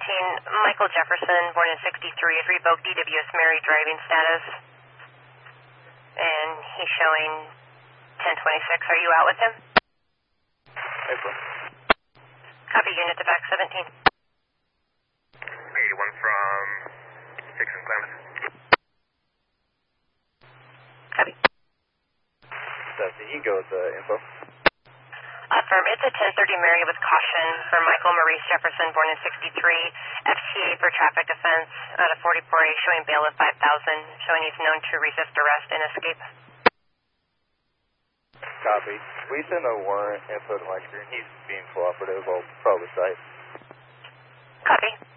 Michael Jefferson, born in 63, has revoked DWS Mary driving status. And he's showing 1026. Are you out with him? April. Copy, unit to back 17. 81 from 6 and Clemens. Copy. Did you go with the info? Affirm. It's a 1030 Mary with caution for Michael Maurice Jefferson, born in 63. FTA for traffic offense out of 44A, showing bail of 5,000, showing he's known to resist arrest and escape. Copy. We send a warrant info to my screen. He's being cooperative. I'll probably cite. Copy.